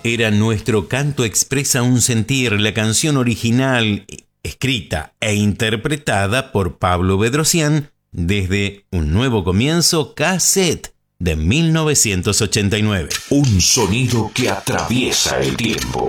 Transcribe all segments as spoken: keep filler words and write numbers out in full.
era Nuestro canto expresa un sentir, la canción original, escrita e interpretada por Pablo Bedrosian desde Un Nuevo Comienzo, cassette de mil novecientos ochenta y nueve. Un sonido que atraviesa el tiempo.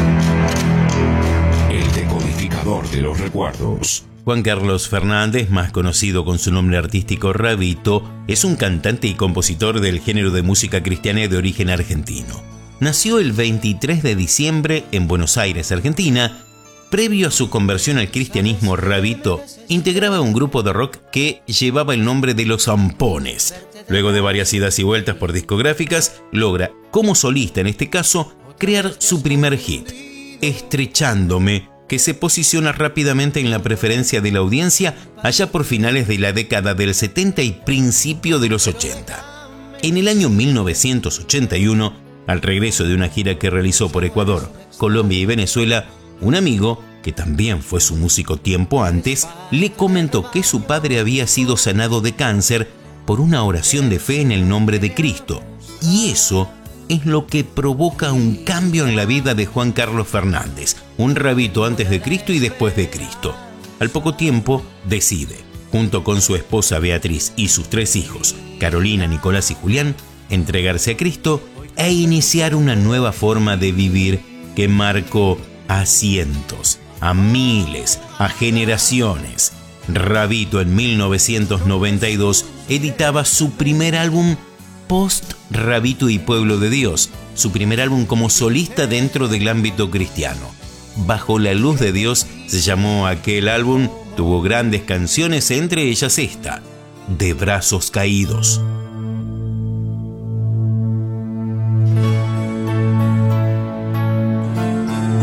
El decodificador de los recuerdos. Juan Carlos Fernández, más conocido con su nombre artístico Rabito, es un cantante y compositor del género de música cristiana de origen argentino. Nació el veintitrés de diciembre en Buenos Aires, Argentina. Previo a su conversión al cristianismo, Rabito integraba un grupo de rock que llevaba el nombre de Los Zampones. Luego de varias idas y vueltas por discográficas, logra, como solista en este caso, crear su primer hit, Estrechándome, que se posiciona rápidamente en la preferencia de la audiencia allá por finales de la década del setenta y principio de los ochenta. En el año mil novecientos ochenta y uno, al regreso de una gira que realizó por Ecuador, Colombia y Venezuela, un amigo, que también fue su músico tiempo antes, le comentó que su padre había sido sanado de cáncer por una oración de fe en el nombre de Cristo. Y eso es lo que provoca un cambio en la vida de Juan Carlos Fernández, un rabito antes de Cristo y después de Cristo. Al poco tiempo, decide, junto con su esposa Beatriz y sus tres hijos, Carolina, Nicolás y Julián, entregarse a Cristo e iniciar una nueva forma de vivir que marcó a cientos, a miles, a generaciones. Rabito en mil novecientos noventa y dos editaba su primer álbum post Rabito y Pueblo de Dios, su primer álbum como solista dentro del ámbito cristiano. Bajo la luz de Dios se llamó aquel álbum, tuvo grandes canciones, entre ellas esta, De Brazos Caídos.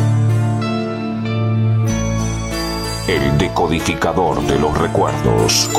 El decodificador de los recuerdos.